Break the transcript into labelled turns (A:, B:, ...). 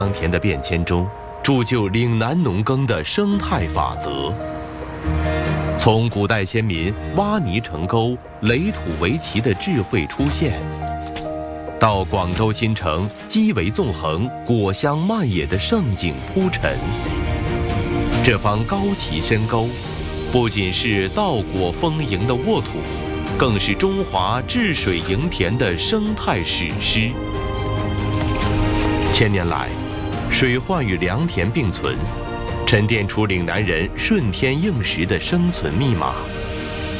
A: 良田的变迁中，铸就岭南农耕的生态法则。从古代先民挖泥成沟、垒土为旗的智慧出现，到广州新城基围纵横、果香漫野的盛景铺陈，这方高起深沟，不仅是稻果丰盈的沃土，更是中华治水营田的生态史诗。千年来，水患与良田并存，沉淀出岭南人顺天应时的生存密码。